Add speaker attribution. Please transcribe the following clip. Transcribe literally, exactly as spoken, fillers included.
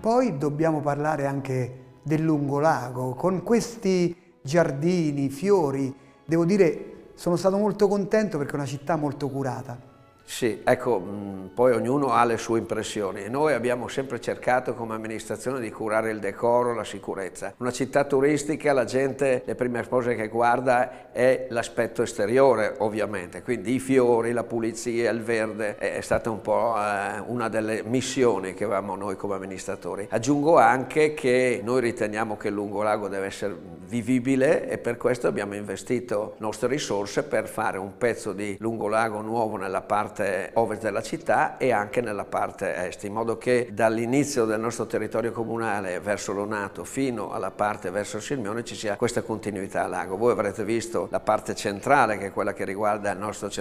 Speaker 1: poi dobbiamo parlare anche del lungolago, con questi giardini, fiori. Devo dire, sono stato molto contento perché è una città molto curata.
Speaker 2: Sì, ecco, mh, poi ognuno ha le sue impressioni. Noi abbiamo sempre cercato come amministrazione di curare il decoro, la sicurezza. Una città turistica, la gente, le prime cose che guarda è l'aspetto esteriore, ovviamente, quindi i fiori, la pulizia, il verde, è stata un po' eh, una delle missioni che avevamo noi come amministratori. Aggiungo anche che noi riteniamo che il lungolago deve essere vivibile e per questo abbiamo investito nostre risorse per fare un pezzo di lungolago nuovo nella parte ovest della città e anche nella parte est, in modo che dall'inizio del nostro territorio comunale verso Lonato fino alla parte verso Sirmione ci sia questa continuità al lago. Voi avrete visto la parte centrale, che è quella che riguarda il nostro centro